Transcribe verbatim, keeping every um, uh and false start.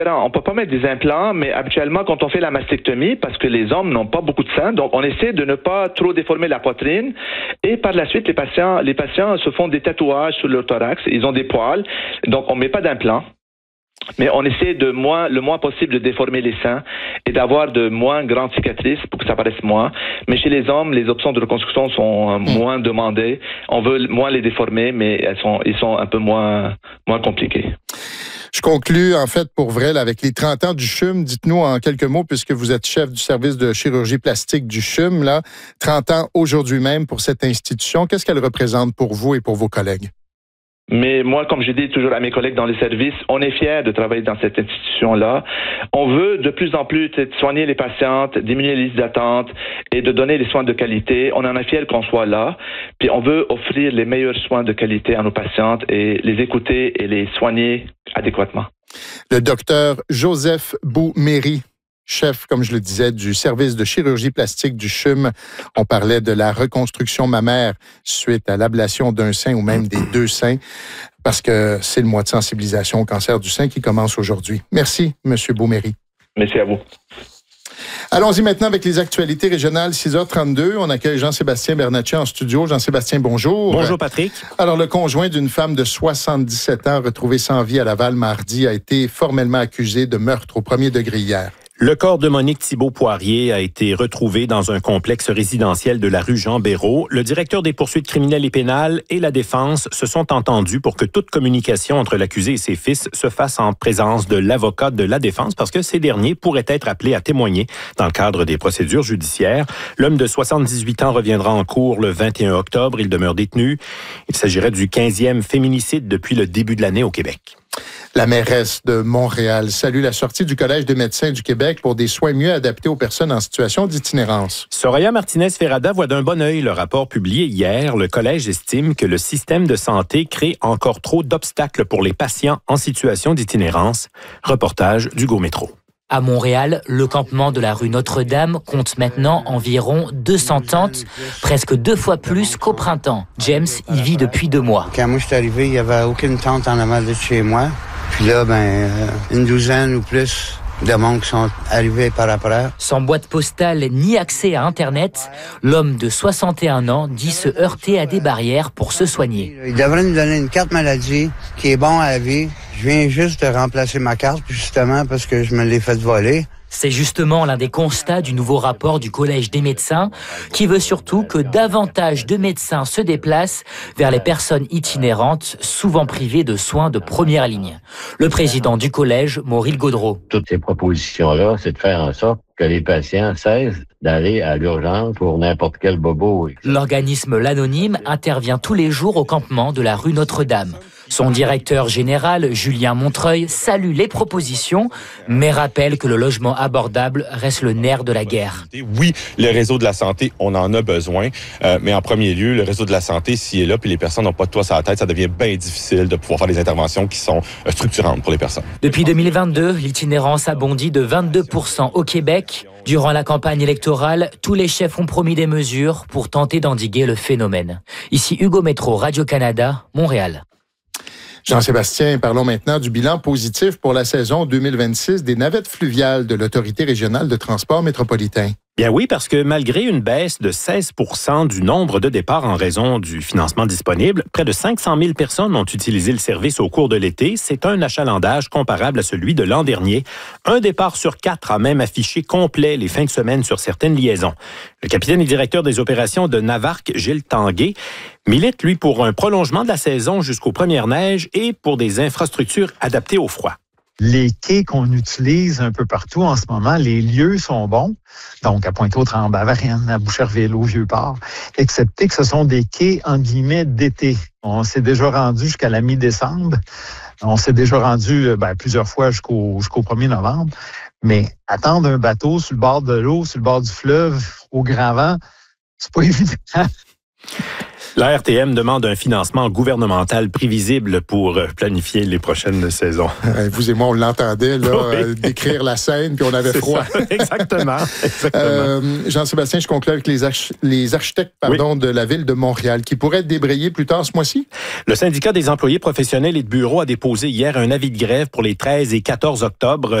On ne peut pas mettre des implants, mais habituellement, quand on fait la mastectomie, parce que les hommes n'ont pas beaucoup de seins, donc on essaie de ne pas trop déformer la poitrine. Et par la suite, les patients, les patients se font des tatouages sur le thorax. Ils ont des poils, donc on ne met pas d'implant. Mais on essaie de moins, le moins possible de déformer les seins et d'avoir de moins grandes cicatrices pour que ça paraisse moins. Mais chez les hommes, les options de reconstruction sont mmh. moins demandées. On veut moins les déformer, mais elles sont, ils sont un peu moins, moins compliquées. Je conclue, en fait, pour vrai, là, avec les trente ans du C H U M. Dites-nous en quelques mots, puisque vous êtes chef du service de chirurgie plastique du C H U M, là, trente ans aujourd'hui même pour cette institution. Qu'est-ce qu'elle représente pour vous et pour vos collègues? Mais moi, comme je dis toujours à mes collègues dans les services, on est fiers de travailler dans cette institution-là. On veut de plus en plus soigner les patientes, diminuer les listes d'attente et de donner les soins de qualité. On en est fiers qu'on soit là. Puis on veut offrir les meilleurs soins de qualité à nos patientes et les écouter et les soigner adéquatement. Le docteur Joseph Bouméry, chef, comme je le disais, du service de chirurgie plastique du C H U M. On parlait de la reconstruction mammaire suite à l'ablation d'un sein ou même des deux seins, parce que c'est le mois de sensibilisation au cancer du sein qui commence aujourd'hui. Merci, M. Bouméry. Merci à vous. Allons-y maintenant avec les actualités régionales, six heures trente-deux. On accueille Jean-Sébastien Bernatchez en studio. Jean-Sébastien, bonjour. Bonjour, Patrick. Alors, le conjoint d'une femme de soixante-dix-sept ans retrouvée sans vie à Laval mardi a été formellement accusé de meurtre au premier degré hier. Le corps de Monique Thibault-Poirier a été retrouvé dans un complexe résidentiel de la rue Jean-Béraud. Le directeur des poursuites criminelles et pénales et la défense se sont entendus pour que toute communication entre l'accusé et ses fils se fasse en présence de l'avocat de la défense parce que ces derniers pourraient être appelés à témoigner dans le cadre des procédures judiciaires. L'homme de soixante-dix-huit ans reviendra en cours le vingt et un octobre. Il demeure détenu. Il s'agirait du quinzième féminicide depuis le début de l'année au Québec. La mairesse de Montréal salue la sortie du Collège des médecins du Québec pour des soins mieux adaptés aux personnes en situation d'itinérance. Soraya Martinez-Ferrada voit d'un bon œil le rapport publié hier. Le Collège estime que le système de santé crée encore trop d'obstacles pour les patients en situation d'itinérance. Reportage d'Hugo Métro. À Montréal, le campement de la rue Notre-Dame compte maintenant environ deux cents tentes, presque deux fois plus qu'au printemps. James y vit depuis deux mois. Quand moi je suis arrivé, il n'y avait aucune tente en avant de chez moi. Puis là, ben, une douzaine ou plus de monde qui sont arrivés par après. Sans boîte postale ni accès à Internet, l'homme de soixante et un ans dit se heurter à des barrières pour se soigner. Il devrait nous donner une carte maladie qui est bon à la vie. Je viens juste de remplacer ma carte, justement, parce que je me l'ai fait voler. C'est justement l'un des constats du nouveau rapport du Collège des médecins qui veut surtout que davantage de médecins se déplacent vers les personnes itinérantes, souvent privées de soins de première ligne. Le président du Collège, Maurice Gaudreau. Toutes ces propositions-là, c'est de faire en sorte que les patients cessent d'aller à l'urgence pour n'importe quel bobo. L'organisme L'Anonyme intervient tous les jours au campement de la rue Notre-Dame. Son directeur général, Julien Montreuil, salue les propositions, mais rappelle que le logement abordable reste le nerf de la guerre. Oui, le réseau de la santé, on en a besoin, euh, mais en premier lieu, le réseau de la santé, s'il est là, puis les personnes n'ont pas de toit sur la tête, ça devient bien difficile de pouvoir faire des interventions qui sont euh, structurantes pour les personnes. Depuis deux mille vingt-deux, l'itinérance a bondi de vingt-deux pour cent au Québec. Durant la campagne électorale, tous les chefs ont promis des mesures pour tenter d'endiguer le phénomène. Ici Hugo Métro, Radio-Canada, Montréal. Jean-Sébastien, parlons maintenant du bilan positif pour la saison deux mille vingt-six des navettes fluviales de l'Autorité régionale de transport métropolitain. Bien oui, parce que malgré une baisse de seize pour cent du nombre de départs en raison du financement disponible, près de cinq cent mille personnes ont utilisé le service au cours de l'été. C'est un achalandage comparable à celui de l'an dernier. Un départ sur quatre a même affiché complet les fins de semaine sur certaines liaisons. Le capitaine et directeur des opérations de Navarque, Gilles Tanguay, milite, lui, pour un prolongement de la saison jusqu'aux premières neiges et pour des infrastructures adaptées au froid. Les quais qu'on utilise un peu partout en ce moment, les lieux sont bons. Donc, à Pointe-aux-Trembles, à Varennes, à Boucherville, au Vieux-Port, excepté que ce sont des quais, en guillemets, d'été. On s'est déjà rendu jusqu'à la mi-décembre. On s'est déjà rendu ben, plusieurs fois jusqu'au, jusqu'au premier novembre. Mais attendre un bateau sur le bord de l'eau, sur le bord du fleuve, au grand vent, c'est pas évident. La R T M demande un financement gouvernemental prévisible pour planifier les prochaines saisons. Vous et moi, on l'entendait là, oui. euh, décrire la scène, puis on avait C'est froid. Ça. Exactement. Exactement. Euh, Jean-Sébastien, je conclue avec les, arch- les architectes pardon, oui. de la ville de Montréal qui pourraient être débrayés plus tard ce mois-ci. Le syndicat des employés professionnels et de bureaux a déposé hier un avis de grève pour les treize et quatorze octobre.